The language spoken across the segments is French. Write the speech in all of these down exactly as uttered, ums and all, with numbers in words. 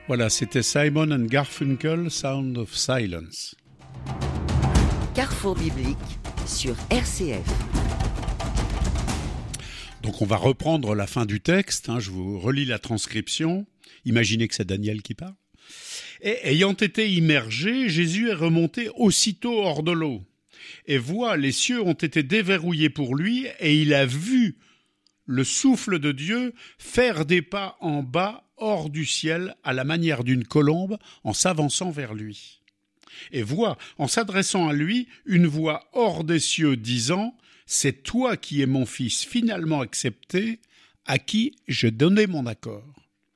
Voilà, c'était Simon and Garfunkel, Sound of Silence. Carrefour biblique sur R C F. Donc on va reprendre la fin du texte, hein, je vous relis la transcription. Imaginez que c'est Daniel qui parle. Et ayant été immergé, Jésus est remonté aussitôt hors de l'eau. Et voit, les cieux ont été déverrouillés pour lui, et il a vu le souffle de Dieu faire des pas en bas hors du ciel à la manière d'une colombe en s'avançant vers lui. Et voit, en s'adressant à lui, une voix hors des cieux disant « C'est toi qui es mon fils finalement accepté, à qui je donnais mon accord. »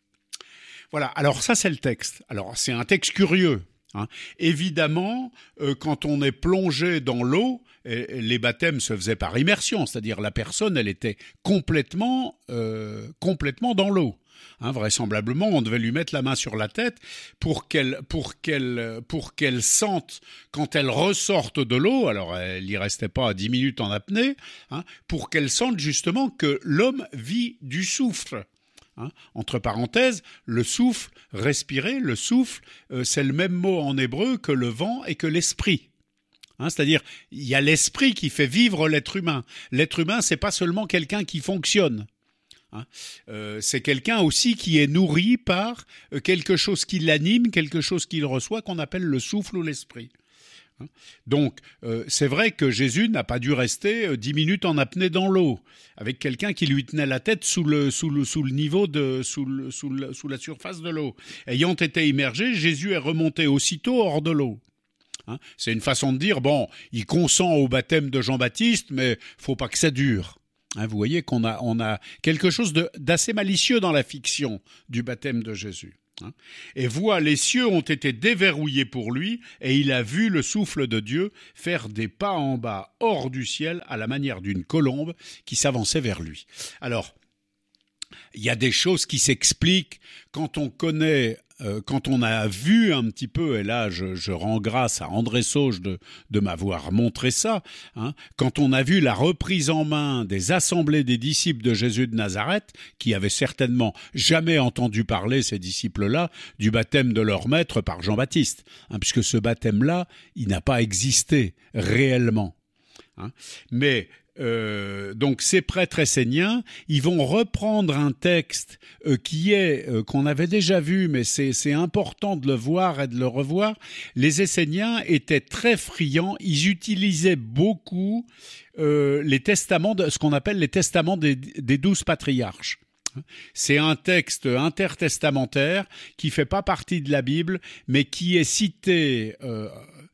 Voilà, alors ça c'est le texte. Alors c'est un texte curieux. Hein. Évidemment, euh, quand on est plongé dans l'eau, et les baptêmes se faisaient par immersion, c'est-à-dire la personne, elle était complètement, euh, complètement dans l'eau. Hein, vraisemblablement, on devait lui mettre la main sur la tête pour qu'elle, pour qu'elle, pour qu'elle sente, quand elle ressorte de l'eau, alors elle n'y restait pas dix minutes en apnée, hein, pour qu'elle sente justement que l'homme vit du souffle. Hein, entre parenthèses, le souffle, respirer, le souffle, euh, c'est le même mot en hébreu que le vent et que l'esprit. Hein, c'est-à-dire, il y a l'esprit qui fait vivre l'être humain. L'être humain, c'est pas seulement quelqu'un qui fonctionne. Hein, euh, c'est quelqu'un aussi qui est nourri par euh, quelque chose qui l'anime, quelque chose qu'il reçoit, qu'on appelle le souffle ou l'esprit. Hein, donc, euh, c'est vrai que Jésus n'a pas dû rester euh, dix minutes en apnée dans l'eau, avec quelqu'un qui lui tenait la tête sous le, sous le, sous le niveau de, sous, le, sous, le, sous la surface de l'eau. Ayant été immergé, Jésus est remonté aussitôt hors de l'eau. Hein, c'est une façon de dire, bon, il consent au baptême de Jean-Baptiste, mais faut pas que ça dure. Hein, vous voyez qu'on a, on a quelque chose de, d'assez malicieux dans la fiction du baptême de Jésus. Hein. Et voit, les cieux ont été déverrouillés pour lui, et il a vu le souffle de Dieu faire des pas en bas, hors du ciel, à la manière d'une colombe qui s'avançait vers lui. Alors, il y a des choses qui s'expliquent quand on connaît, euh, quand on a vu un petit peu, et là je, je rends grâce à André Sauge de, de m'avoir montré ça, hein, quand on a vu la reprise en main des assemblées des disciples de Jésus de Nazareth, qui avaient certainement jamais entendu parler, ces disciples-là, du baptême de leur maître par Jean-Baptiste, hein, puisque ce baptême-là, il n'a pas existé réellement. Hein. Mais Euh, donc ces prêtres esséniens, ils vont reprendre un texte euh, qui est euh, qu'on avait déjà vu, mais c'est c'est important de le voir et de le revoir. Les Esséniens étaient très friands, ils utilisaient beaucoup euh, les testaments, de, ce qu'on appelle les testaments des, des douze patriarches. C'est un texte intertestamentaire qui fait pas partie de la Bible, mais qui est cité euh,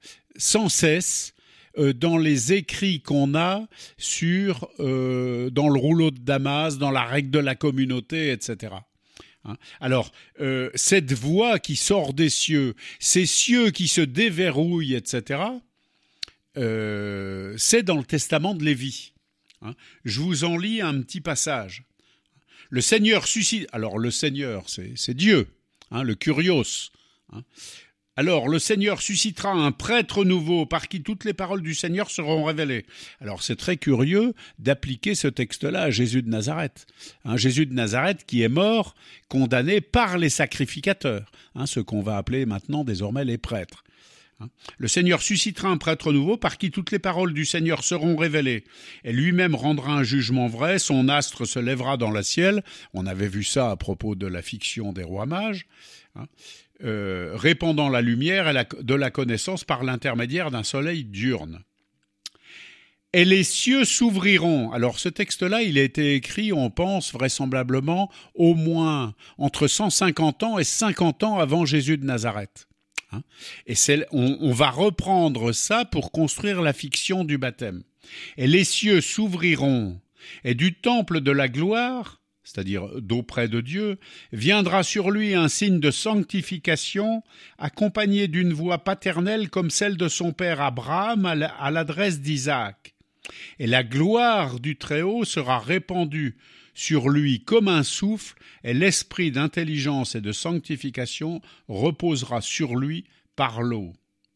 sans cesse dans les écrits qu'on a sur, euh, dans le rouleau de Damas, dans la règle de la communauté, et cetera. Hein? Alors, euh, cette voix qui sort des cieux, ces cieux qui se déverrouillent, et cetera, euh, c'est dans le testament de Lévi. Hein? Je vous en lis un petit passage. Le Seigneur suscite... Alors, le Seigneur, c'est, c'est Dieu, hein, le Kurios, hein. Alors, le Seigneur suscitera un prêtre nouveau par qui toutes les paroles du Seigneur seront révélées. Alors, c'est très curieux d'appliquer ce texte-là à Jésus de Nazareth. Hein, Jésus de Nazareth qui est mort, condamné par les sacrificateurs, hein, ce qu'on va appeler maintenant désormais les prêtres. Hein. Le Seigneur suscitera un prêtre nouveau par qui toutes les paroles du Seigneur seront révélées. Et lui-même rendra un jugement vrai, son astre se lèvera dans le ciel. On avait vu ça à propos de la fiction des rois mages. Hein. Euh, répandant la lumière et la, de la connaissance par l'intermédiaire d'un soleil diurne. Et les cieux s'ouvriront. Alors ce texte-là, il a été écrit, on pense vraisemblablement, au moins entre cent cinquante ans et cinquante ans avant Jésus de Nazareth. Hein, et c'est, on, on va reprendre ça pour construire la fiction du baptême. Et les cieux s'ouvriront, et du temple de la gloire, c'est-à-dire d'auprès de Dieu, viendra sur lui un signe de sanctification, accompagné d'une voix paternelle comme celle de son père Abraham à l'adresse d'Isaac. Et la gloire du Très-Haut sera répandue sur lui comme un souffle, et l'esprit d'intelligence et de sanctification reposera sur lui par l'eau.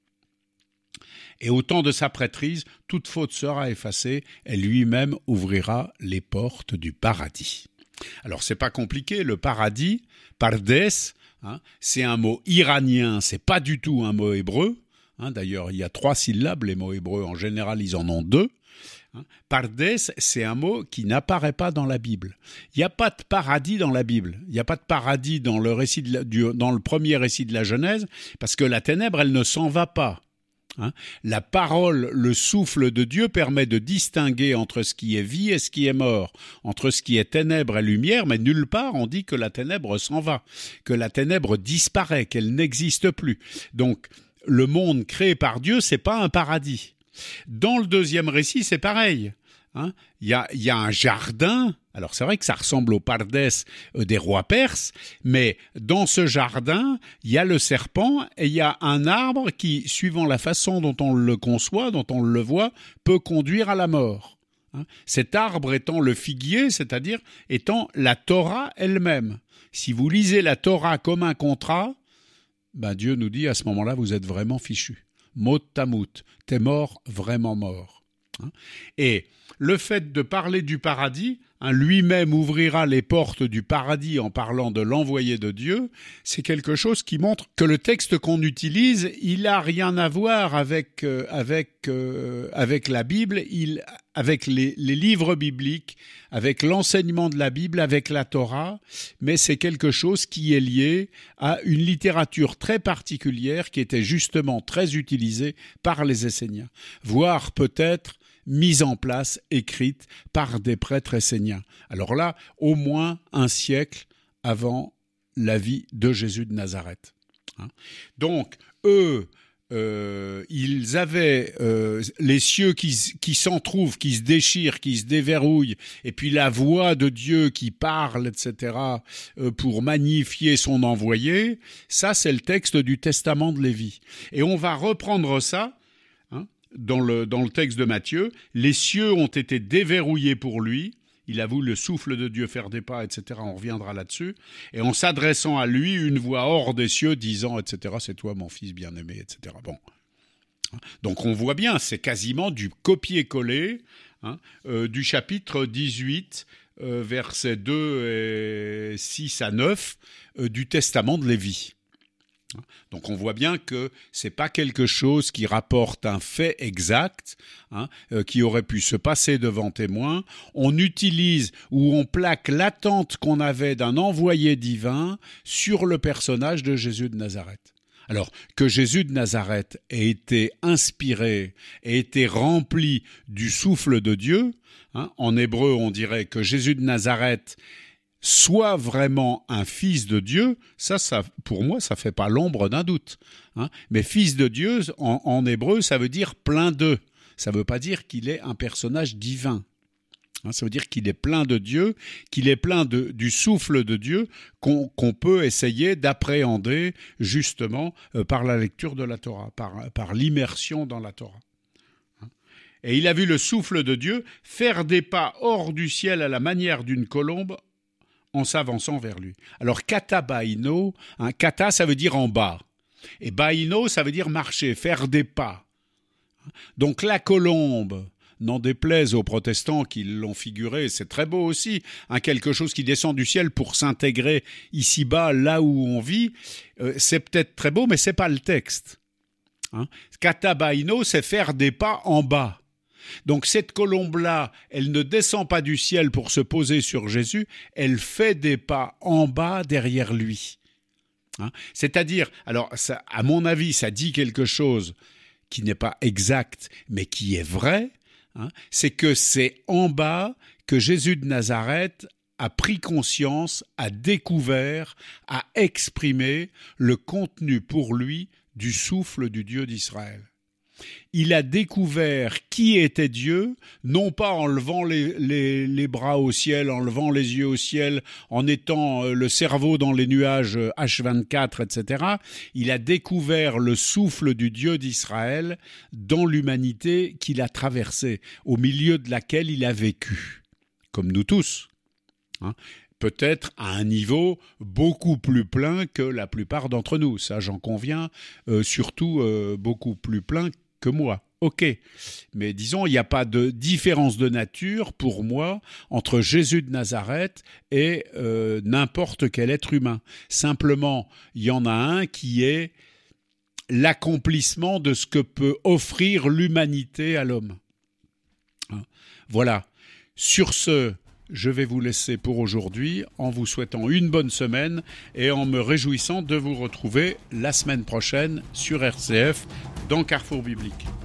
Et au temps de sa prêtrise, toute faute sera effacée, et lui-même ouvrira les portes du paradis. Alors, c'est pas compliqué, le paradis, Pardes, hein, c'est un mot iranien, c'est pas du tout un mot hébreu. Hein, d'ailleurs, il y a trois syllabes, les mots hébreux, en général, ils en ont deux. Hein. Pardes, c'est un mot qui n'apparaît pas dans la Bible. Il n'y a pas de paradis dans la Bible. Il n'y a pas de paradis dans le, récit de la, du, dans le premier récit de la Genèse, parce que la ténèbre, elle ne s'en va pas. Hein. La parole, le souffle de Dieu permet de distinguer entre ce qui est vie et ce qui est mort, entre ce qui est ténèbre et lumière, mais nulle part on dit que la ténèbre s'en va, que la ténèbre disparaît, qu'elle n'existe plus. Donc, le monde créé par Dieu, c'est pas un paradis. Dans le deuxième récit, c'est pareil. Hein, il y a, il y a un jardin, alors c'est vrai que ça ressemble au Pardes euh, des rois perses, mais dans ce jardin, il y a le serpent et il y a un arbre qui, suivant la façon dont on le conçoit, dont on le voit, peut conduire à la mort. Hein, cet arbre étant le figuier, c'est-à-dire étant la Torah elle-même. Si vous lisez la Torah comme un contrat, ben Dieu nous dit à ce moment-là, vous êtes vraiment fichu. Mot tamout, t'es mort, vraiment mort. Hein, et le fait de parler du paradis, hein, lui-même ouvrira les portes du paradis en parlant de l'envoyé de Dieu, c'est quelque chose qui montre que le texte qu'on utilise, il n'a rien à voir avec, euh, avec, euh, avec la Bible, il, avec les, les livres bibliques, avec l'enseignement de la Bible, avec la Torah, mais c'est quelque chose qui est lié à une littérature très particulière qui était justement très utilisée par les Esséniens, voire peut-être mise en place, écrite par des prêtres esséniens. Alors là, au moins un siècle avant la vie de Jésus de Nazareth. Hein. Donc, eux, euh, ils avaient euh, les cieux qui, qui s'entrouvent, qui se déchirent, qui se déverrouillent, et puis la voix de Dieu qui parle, et cetera, euh, pour magnifier son envoyé. Ça, c'est le texte du Testament de Lévi. Et on va reprendre ça Dans le, dans le texte de Matthieu, les cieux ont été déverrouillés pour lui, il a voulu le souffle de Dieu faire des pas, et cetera, on reviendra là-dessus, et en s'adressant à lui, une voix hors des cieux disant, et cetera, c'est toi mon fils bien-aimé, et cetera. Bon. Donc on voit bien, c'est quasiment du copier-coller hein, euh, du chapitre dix-huit, euh, versets deux et six à neuf, euh, du Testament de Lévi. Donc on voit bien que c'est pas quelque chose qui rapporte un fait exact, hein, euh, qui aurait pu se passer devant témoin. On utilise ou on plaque l'attente qu'on avait d'un envoyé divin sur le personnage de Jésus de Nazareth. Alors que Jésus de Nazareth ait été inspiré, ait été rempli du souffle de Dieu, hein, en hébreu on dirait que Jésus de Nazareth soit vraiment un fils de Dieu, ça, ça pour moi, ça fait pas l'ombre d'un doute. Hein. Mais fils de Dieu, en, en hébreu, ça veut dire plein de. Ça veut pas dire qu'il est un personnage divin. Hein, ça veut dire qu'il est plein de Dieu, qu'il est plein de, du souffle de Dieu qu'on, qu'on peut essayer d'appréhender justement euh, par la lecture de la Torah, par, par l'immersion dans la Torah. Hein. Et il a vu le souffle de Dieu faire des pas hors du ciel à la manière d'une colombe en s'avançant vers lui. Alors, kata baino, hein, kata, ça veut dire en bas. Et baino, ça veut dire marcher, faire des pas. Donc, la colombe, n'en déplaise aux protestants qui l'ont figuré, c'est très beau aussi, hein, quelque chose qui descend du ciel pour s'intégrer ici-bas, là où on vit, euh, c'est peut-être très beau, mais c'est pas le texte. Hein. Kata baino, c'est faire des pas en bas. Donc cette colombe-là, elle ne descend pas du ciel pour se poser sur Jésus, elle fait des pas en bas derrière lui. Hein? C'est-à-dire, alors ça, à mon avis, ça dit quelque chose qui n'est pas exact, mais qui est vrai, hein? C'est que c'est en bas que Jésus de Nazareth a pris conscience, a découvert, a exprimé le contenu pour lui du souffle du Dieu d'Israël. Il a découvert qui était Dieu, non pas en levant les, les, les bras au ciel, en levant les yeux au ciel, en étant le cerveau dans les nuages H vingt-quatre, et cetera. Il a découvert le souffle du Dieu d'Israël dans l'humanité qu'il a traversée, au milieu de laquelle il a vécu, comme nous tous. Hein. Peut-être à un niveau beaucoup plus plein que la plupart d'entre nous, ça j'en conviens, euh, surtout euh, beaucoup plus plein que moi. ok. Mais disons, il n'y a pas de différence de nature, pour moi, entre Jésus de Nazareth et euh, n'importe quel être humain. Simplement, il y en a un qui est l'accomplissement de ce que peut offrir l'humanité à l'homme. Voilà. Sur ce, je vais vous laisser pour aujourd'hui en vous souhaitant une bonne semaine et en me réjouissant de vous retrouver la semaine prochaine sur R C F dans Carrefour Biblique.